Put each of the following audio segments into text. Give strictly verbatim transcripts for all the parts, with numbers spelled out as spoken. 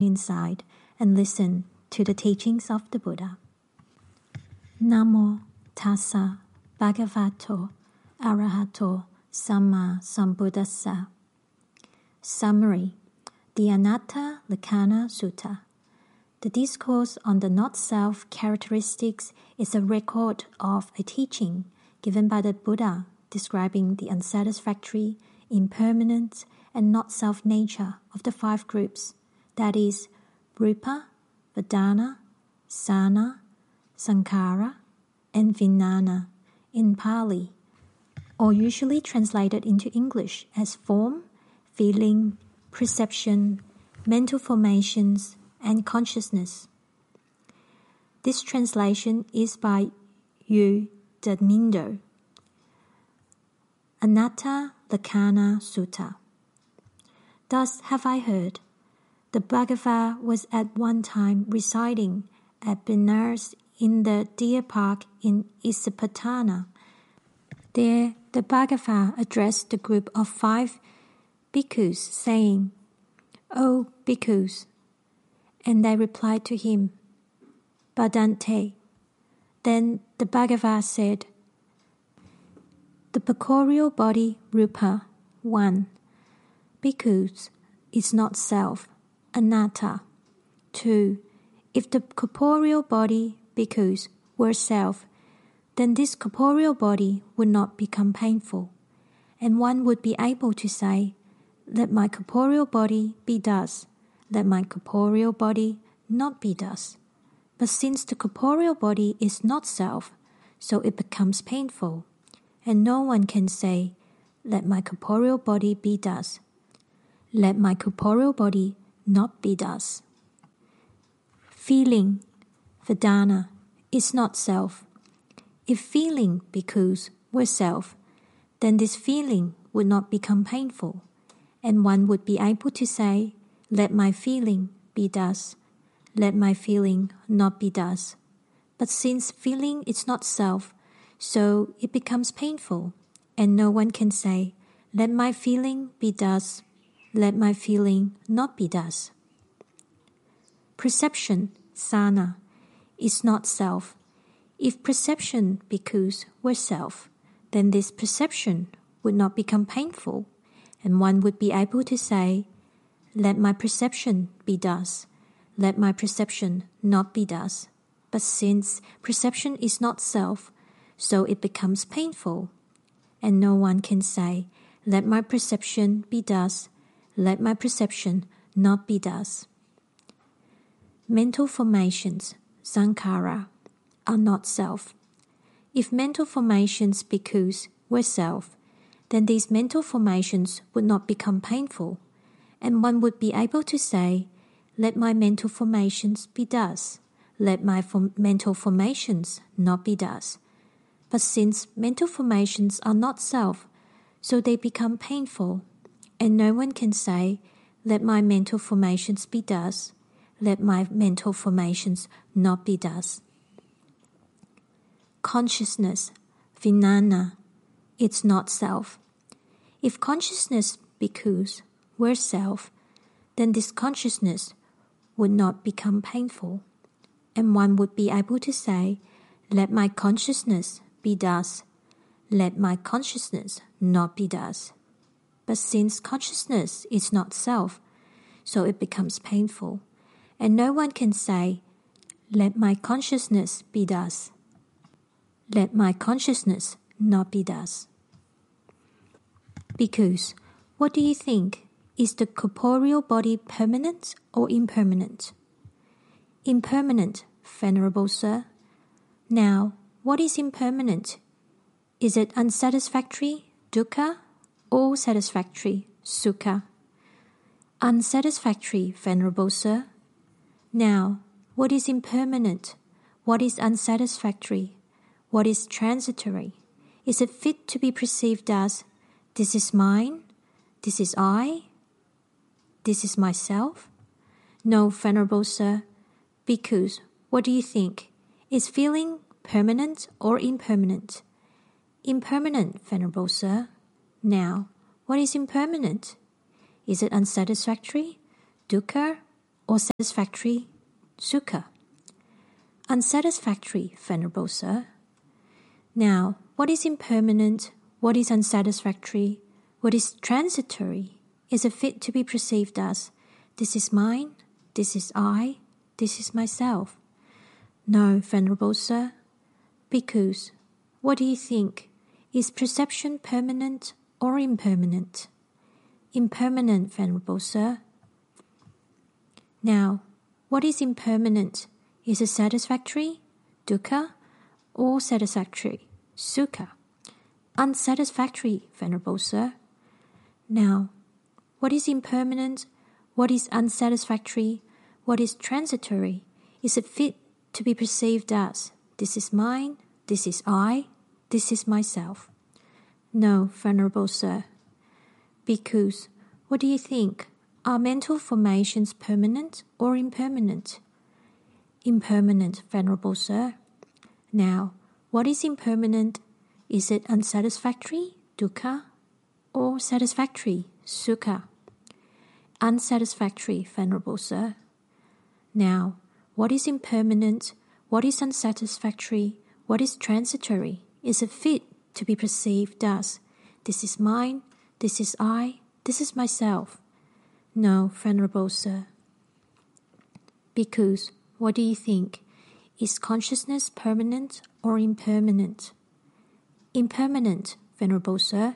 inside and listen to the teachings of the Buddha. Namo Tassa Bhagavato Arahato Samma Sambuddhassa. Summary: the Anatta Lakkhana Sutta. The discourse on the not-self characteristics is a record of a teaching given by the Buddha describing the unsatisfactory, impermanent, and not-self nature of the five groups, that is, Rupa, Vedana, Sana, Sankhara, and Vijnana in Pali, or usually translated into English as form, feeling, perception, mental formations, and consciousness. This translation is by U. Dadmindo. Anatta Lakkhana Sutta. Thus have I heard. The Bhagava was at one time residing at Benares in the Deer Park in Isipatana. There the Bhagava addressed the group of five bhikkhus, saying, O bhikkhus, and they replied to him, Bhadante. Then the Bhagava said, the corporeal body Rupa, one. Bhikkhus is not self, anatta. Two. If the corporeal body bhikkhus were self, then this corporeal body would not become painful, and one would be able to say, let my corporeal body be thus, let my corporeal body not be thus. But since the corporeal body is not self, so it becomes painful, and no one can say, let my corporeal body be thus, let my corporeal body not be thus. Feeling, Vedana, is not self. If feeling bhikkhus were self, then this feeling would not become painful, and one would be able to say, let my feeling be thus, let my feeling not be thus. But since feeling is not self, so it becomes painful, and no one can say, let my feeling be thus, let my feeling not be thus. Perception, sana, is not self. If perception bhikkhus were self, then this perception would not become painful, and one would be able to say, let my perception be thus, let my perception not be thus. But since perception is not self, so it becomes painful, and no one can say, let my perception be thus, let my perception not be thus. Mental formations, sankhara, are not self. If mental formations bhikkhus were self, then these mental formations would not become painful, and one would be able to say, let my mental formations be thus, let my form- mental formations not be thus. But since mental formations are not self, so they become painful, and no one can say, let my mental formations be thus, let my mental formations not be thus. Consciousness, vijnana, it's not self. If consciousness bhikkhus were self, then this consciousness would not become painful, and one would be able to say, let my consciousness be thus, let my consciousness not be thus. But since consciousness is not self, so it becomes painful, and no one can say, let my consciousness be thus, let my consciousness not be thus. Bhikkhus, what do you think? Is the corporeal body permanent or impermanent? Impermanent, Venerable Sir. Now, what is impermanent? Is it unsatisfactory, dukkha, or satisfactory, sukha? Unsatisfactory, Venerable Sir. Now, what is impermanent? What is unsatisfactory? What is transitory? Is it fit to be perceived as, this is mine, this is I, this is myself? No, Venerable Sir. Bhikkhus, what do you think? Is feeling permanent or impermanent? Impermanent, Venerable Sir. Now, what is impermanent? Is it unsatisfactory, dukkha, or satisfactory? Sukha. Unsatisfactory, Venerable Sir. Now, what is impermanent? What is unsatisfactory? What is transitory? Is it fit to be perceived as, this is mine, this is I, this is myself? No, Venerable Sir. Bhikkhus, what do you think? Is perception permanent or impermanent? Impermanent, Venerable Sir. Now, what is impermanent? Is it satisfactory, dukkha, or satisfactory, sukha? Unsatisfactory, Venerable Sir. Now, what is impermanent? What is unsatisfactory? What is transitory? Is it fit to be perceived as, this is mine, this is I, this is myself? No, Venerable Sir. Bhikkhus, what do you think? Are mental formations permanent or impermanent? Impermanent, Venerable Sir. Now, what is impermanent? Is it unsatisfactory, dukkha, or satisfactory, sukha? Unsatisfactory, Venerable Sir. Now, what is impermanent? What is unsatisfactory? What is transitory? Is it fit to be perceived as, this is mine, this is I, this is myself? No, Venerable Sir. Bhikkhus, what do you think? Is consciousness permanent or impermanent? Impermanent, Venerable Sir.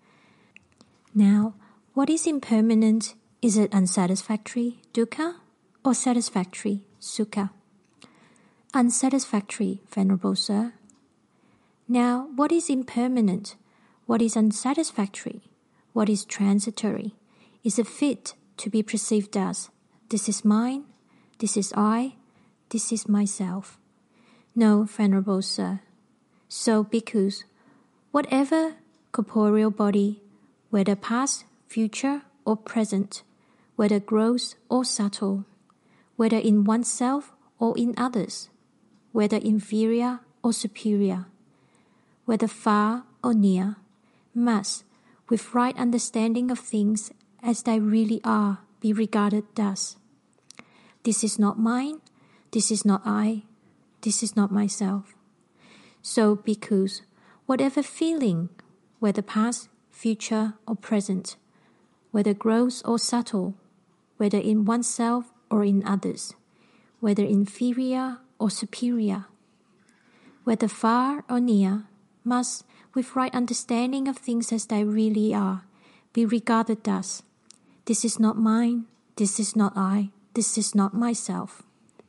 Now, what is impermanent? Is it unsatisfactory, dukkha, or satisfactory, sukha? Unsatisfactory, Venerable Sir. Now, what is impermanent? What is unsatisfactory? What is transitory? Is it fit to be perceived as, this is mine, this is I, this is myself? No, Venerable Sir. So, bhikkhus, whatever corporeal body, whether past, future, or present, whether gross or subtle, whether in oneself or in others, whether inferior or superior, whether far or near, must, with right understanding of things as they really are, be regarded thus. This is not mine, this is not I, this is not myself. So, bhikkhus, whatever feeling, whether past, future, or present, whether gross or subtle, whether in oneself or in others, whether inferior or superior, whether far or near, must, with right understanding of things as they really are, be regarded thus. This is not mine, this is not I, this is not myself.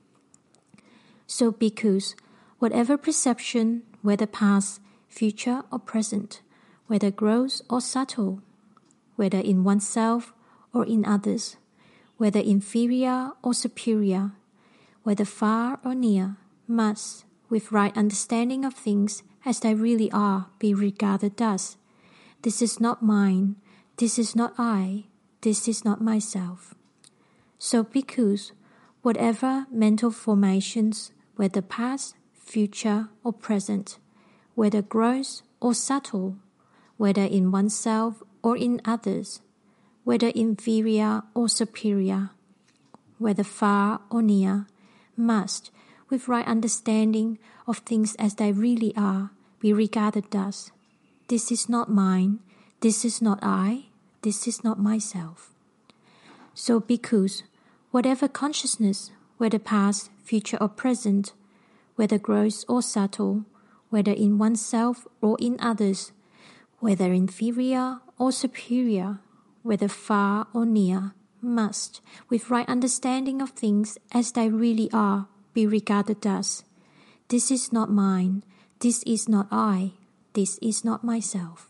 So, bhikkhus, whatever perception, whether past, future, or present, whether gross or subtle, whether in oneself or in others, whether inferior or superior, whether far or near, must, with right understanding of things as they really are, be regarded thus. This is not mine, this is not I, this is not myself. So, bhikkhus, whatever mental formations, whether past, future, or present, whether gross or subtle, whether in oneself or in others, whether inferior or superior, whether far or near, must, with right understanding of things as they really are, be regarded thus. This is not mine, this is not I, this is not myself. So, bhikkhus, whatever consciousness, whether past, future, or present, whether gross or subtle, whether in oneself or in others, whether inferior or superior, whether far or near, must, with right understanding of things as they really are, be regarded thus. This is not mine, this is not I, this is not myself.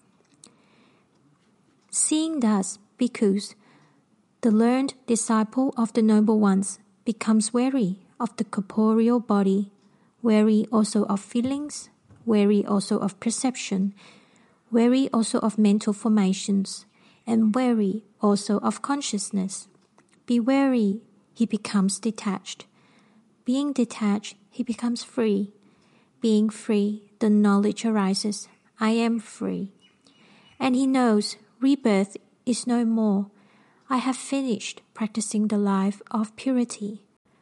Seeing thus, bhikkhus, the learned disciple of the Noble Ones becomes wary of the corporeal body, wary also of feelings, wary also of perception, wary also of mental formations, and wary also of consciousness. Be wary, he becomes detached. Being detached, he becomes free. Being free, the knowledge arises, I am free. And he knows rebirth is no more. I have finished practicing the life of purity.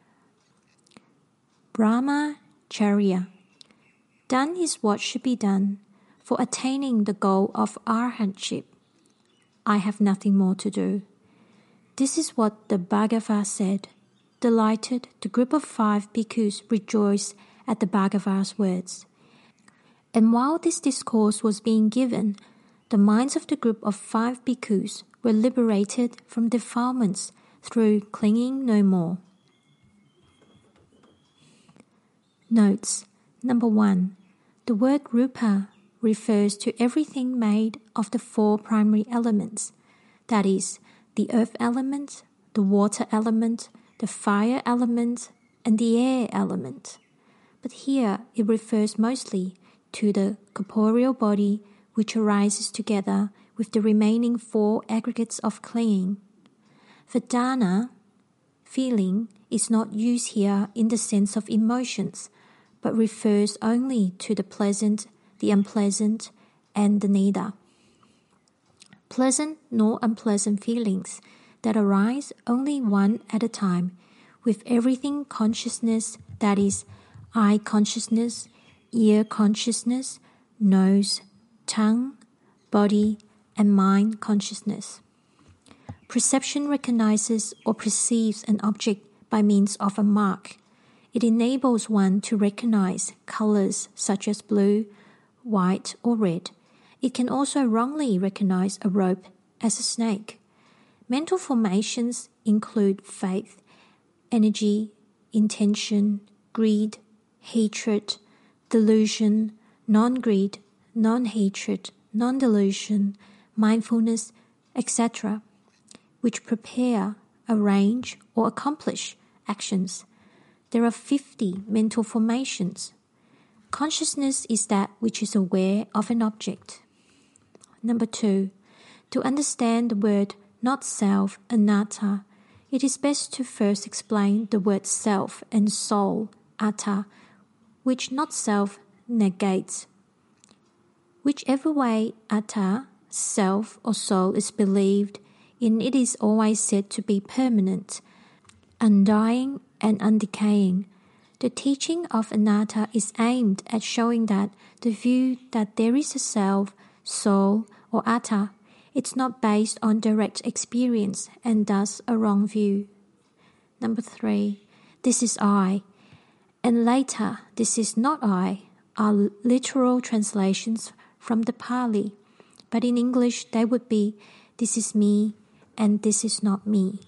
Brahmacharya. Done is what should be done for attaining the goal of arhatship. I have nothing more to do. This is what the Bhagava said. Delighted, the group of five bhikkhus rejoiced at the Bhagava's words. And while this discourse was being given, the minds of the group of five bhikkhus were liberated from defilements through clinging no more. Notes. Number one. The word rupa refers to everything made of the four primary elements, that is, the earth element, the water element, the fire element, and the air element. But here it refers mostly to the corporeal body which arises together with the remaining four aggregates of clinging. Vedana, feeling, is not used here in the sense of emotions, but refers only to the pleasant, the unpleasant, and the neither. Pleasant nor unpleasant feelings that arise only one at a time, with everything consciousness, that is, eye consciousness, ear consciousness, nose, tongue, body, and mind consciousness. Perception recognizes or perceives an object by means of a mark. It enables one to recognize colors such as blue, white, or red. It can also wrongly recognize a rope as a snake. Mental formations include faith, energy, intention, greed, hatred, delusion, non-greed, non-hatred, non-delusion, mindfulness, et cetera, which prepare, arrange, or accomplish actions. There are fifty mental formations. Consciousness is that which is aware of an object. Number two, to understand the word not self, anatta, it is best to first explain the word self and soul, atta, which not self negates. Whichever way atta, self or soul is believed in, it is always said to be permanent, undying and undecaying. The teaching of anatta is aimed at showing that the view that there is a self, soul, or atta, it's not based on direct experience and thus a wrong view. Number three, this is I, and later, this is not I, are literal translations from the Pali, but in English they would be, this is me, and this is not me.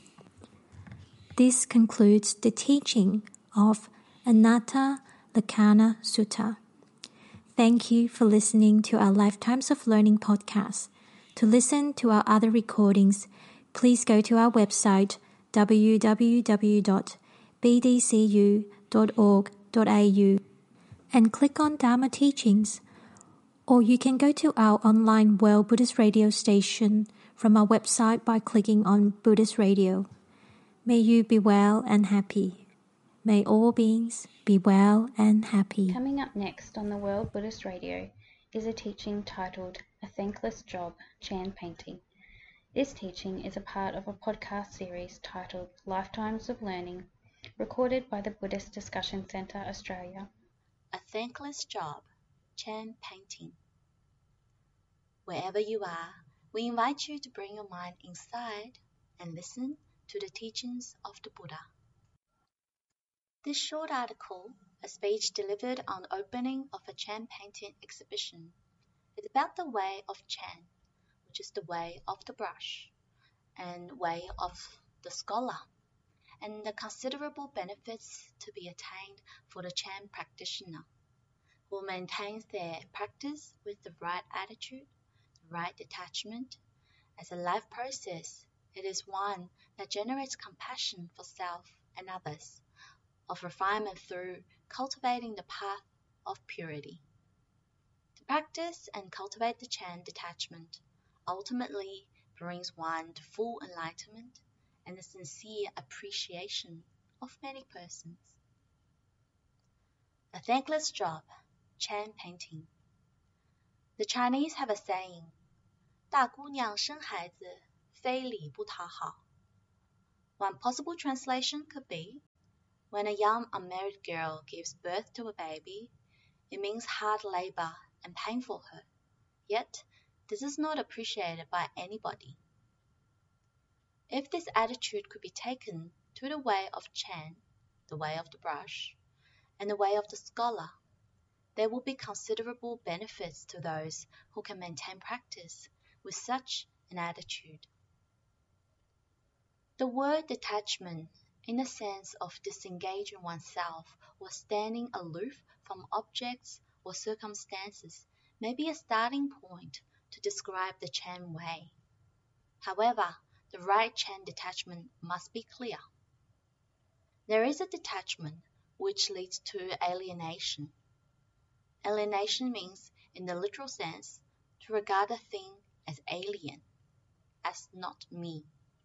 This concludes the teaching of Anatta Lakkhana Sutta. Thank you for listening to our Lifetimes of Learning podcast. To listen to our other recordings, please go to our website w w w dot b d c u dot org dot a u and click on Dharma Teachings, or you can go to our online World Buddhist Radio station from our website by clicking on Buddhist Radio. May you be well and happy. May all beings be well and happy. Coming up next on the World Buddhist Radio is a teaching titled A Thankless Job, Chan Painting. This teaching is a part of a podcast series titled Lifetimes of Learning, recorded by the Buddhist Discussion Centre Australia. A Thankless Job, Chan Painting. Wherever you are, we invite you to bring your mind inside and listen to the teachings of the Buddha. This short article, a speech delivered on the opening of a Chan painting exhibition, is about the way of Chan, which is the way of the brush, and way of the scholar, and the considerable benefits to be attained for the Chan practitioner, who maintains their practice with the right attitude, the right detachment. As a life process, it is one that generates compassion for self and others, of refinement through cultivating the path of purity. To practice and cultivate the Chan detachment ultimately brings one to full enlightenment and the sincere appreciation of many persons. A thankless job, Chan painting. The Chinese have a saying, 大姑娘生孩子非礼不讨好. One possible translation could be, when a young unmarried girl gives birth to a baby, it means hard labor and pain for her, yet this is not appreciated by anybody. If this attitude could be taken to the way of Chan, the way of the brush, and the way of the scholar, there will be considerable benefits to those who can maintain practice with such an attitude. The word detachment, in the sense of disengaging oneself or standing aloof from objects or circumstances, may be a starting point to describe the Chan way. However, the right Chan detachment must be clear. There is a detachment which leads to alienation. Alienation means, in the literal sense, to regard a thing as alien, as not me.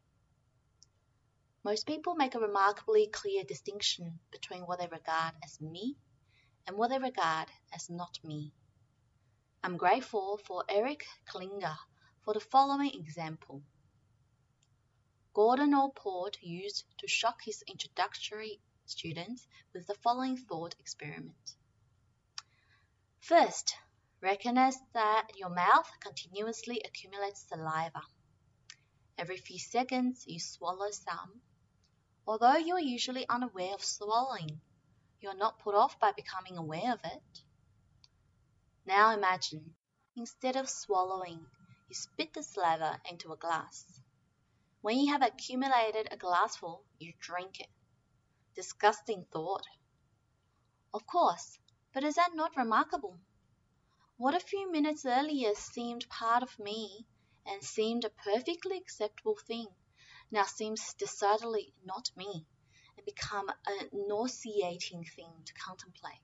Most people make a remarkably clear distinction between what they regard as me and what they regard as not me. I'm grateful for Eric Klinger for the following example. Gordon Allport used to shock his introductory students with the following thought experiment. First, recognize that your mouth continuously accumulates saliva. Every few seconds you swallow some. Although you are usually unaware of swallowing, you are not put off by becoming aware of it. Now imagine, instead of swallowing, you spit the saliva into a glass. When you have accumulated a glassful, you drink it. Disgusting thought. Of course, but is that not remarkable? What a few minutes earlier seemed part of me and seemed a perfectly acceptable thing now seems decidedly not me and become a nauseating thing to contemplate.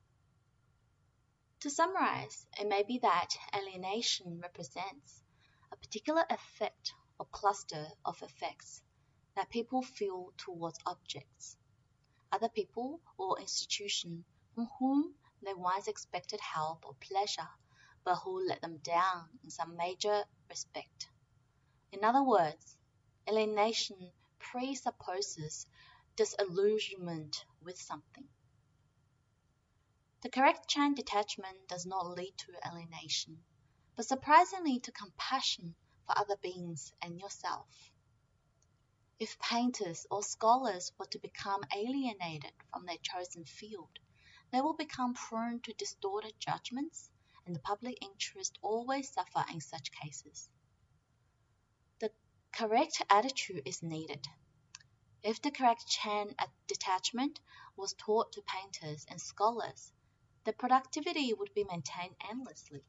To summarize, it may be that alienation represents a particular effect or cluster of effects that people feel towards objects, other people or institutions from whom they once expected help or pleasure, but who let them down in some major respect. In other words, alienation presupposes disillusionment with something. The correct Chan detachment does not lead to alienation, but surprisingly to compassion for other beings and yourself. If painters or scholars were to become alienated from their chosen field, they will become prone to distorted judgments, and the public interest always suffer in such cases. The correct attitude is needed. If the correct Chan detachment was taught to painters and scholars, the productivity would be maintained endlessly.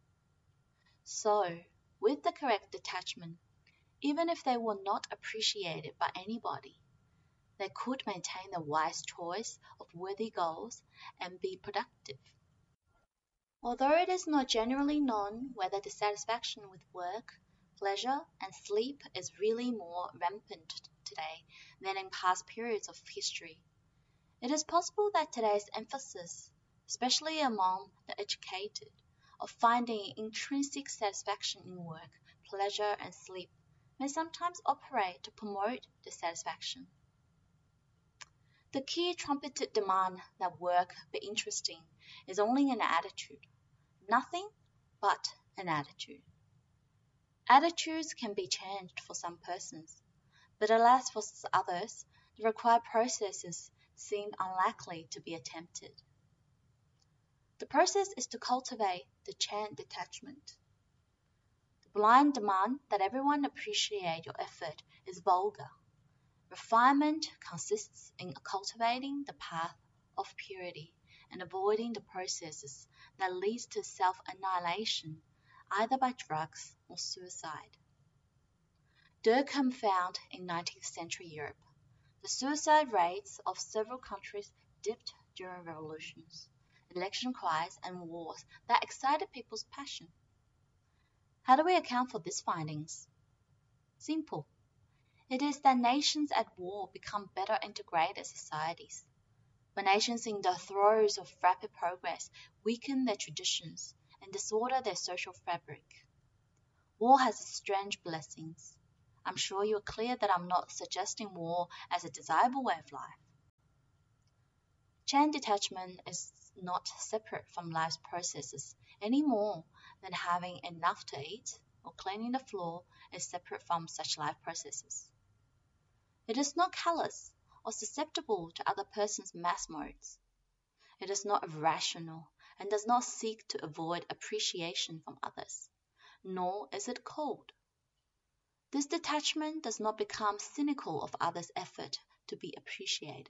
So, with the correct detachment, even if they were not appreciated by anybody, they could maintain the wise choice of worthy goals and be productive. Although it is not generally known whether dissatisfaction with work, pleasure, and sleep is really more rampant today than in past periods of history, it is possible that today's emphasis, especially among the educated, of finding intrinsic satisfaction in work, pleasure, and sleep may sometimes operate to promote dissatisfaction. The key trumpeted demand that work be interesting is only an attitude, nothing but an attitude. Attitudes can be changed for some persons, but alas for others, the required processes seem unlikely to be attempted. The process is to cultivate the Chan detachment. The blind demand that everyone appreciate your effort is vulgar. Refinement consists in cultivating the path of purity and avoiding the processes that leads to self-annihilation, either by drugs or suicide. Durkheim found in nineteenth century Europe the suicide rates of several countries dipped during revolutions, election cries, and wars that excited people's passion. How do we account for these findings? Simple. It is that nations at war become better integrated societies. When nations in the throes of rapid progress weaken their traditions and disorder their social fabric. War has its strange blessings. I'm sure you're clear that I'm not suggesting war as a desirable way of life. Chan detachment is not separate from life's processes any more than having enough to eat or cleaning the floor is separate from such life processes. It is not callous or susceptible to other persons' mass modes. It is not irrational and does not seek to avoid appreciation from others, nor is it cold. This detachment does not become cynical of others' effort to be appreciated.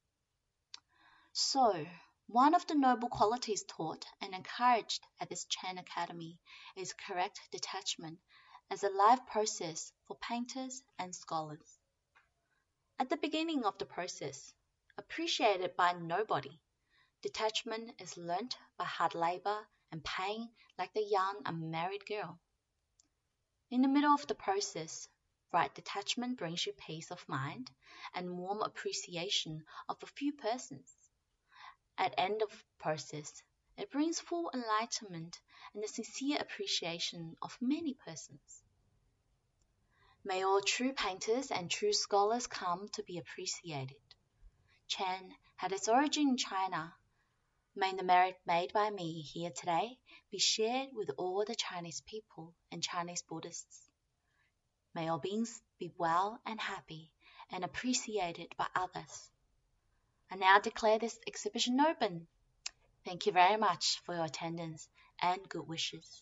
So, one of the noble qualities taught and encouraged at this Chan Academy is correct detachment as a life process for painters and scholars. At the beginning of the process, appreciated by nobody, detachment is learnt by hard labor and pain like the young unmarried girl. In the middle of the process, right detachment brings you peace of mind and warm appreciation of a few persons. At the end of the process, it brings full enlightenment and a sincere appreciation of many persons. May all true painters and true scholars come to be appreciated. Chan had its origin in China. May the merit made by me here today be shared with all the Chinese people and Chinese Buddhists. May all beings be well and happy and appreciated by others. I now declare this exhibition open. Thank you very much for your attendance and good wishes.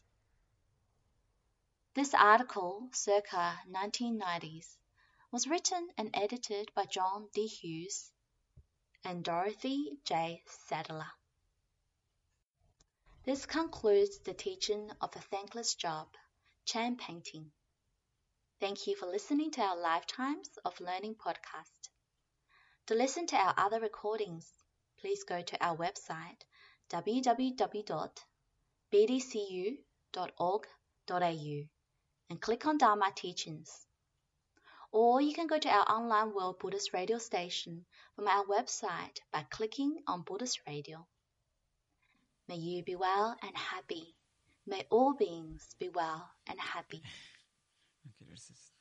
This article, circa nineteen nineties, was written and edited by John D. Hughes and Dorothy J. Sadler. This concludes the teaching of A Thankless Job, Chan Painting. Thank you for listening to our Lifetimes of Learning podcast. To listen to our other recordings, please go to our website w w w dot b d c u dot org dot a u and click on Dharma Teachings. Or you can go to our online World Buddhist Radio station from our website by clicking on Buddhist Radio. May you be well and happy. May all beings be well and happy. Okay, there's this